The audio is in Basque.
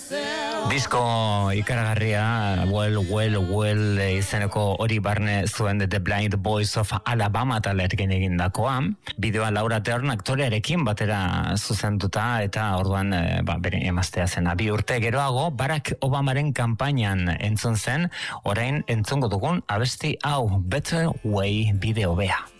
Disko ikaragarria, well izeneko hori barne zuen The Blind Boys of Alabama talerekin egindakoa. Bideoa Laura Dern aktorearekin batera zuzenduta eta orduan bere emaztea zena. 2 urte geroago Barack Obamaren kanpainan entzun zen, orain entzungo dugun abesti hau Better Way bideo bea.